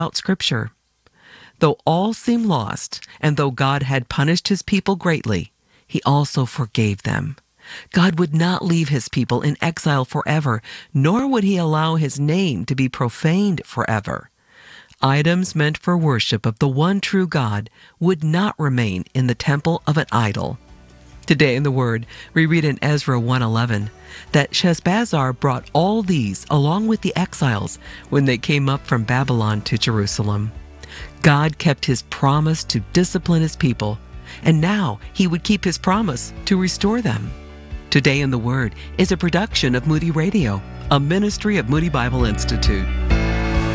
Scripture. Though all seemed lost, and though God had punished his people greatly, he also forgave them. God would not leave his people in exile forever, nor would he allow his name to be profaned forever. Items meant for worship of the one true God would not remain in the temple of an idol. Today in the Word, we read in Ezra 1:11 that Sheshbazzar brought all these along with the exiles when they came up from Babylon to Jerusalem. God kept his promise to discipline his people, and now he would keep his promise to restore them. Today in the Word is a production of Moody Radio, a ministry of Moody Bible Institute.